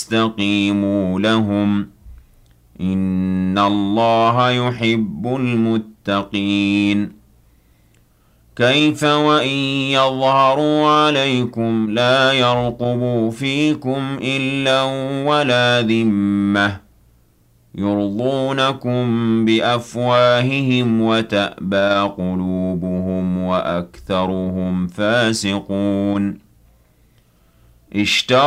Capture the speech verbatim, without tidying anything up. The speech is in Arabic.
فاستقيموا لهم إن الله يحب المتقين كيف وإن يظهروا عليكم لا يرقبوا فيكم إلا ولا ذمة يرضونكم بأفواههم وتأبى قلوبهم وأكثرهم فاسقون اشتروا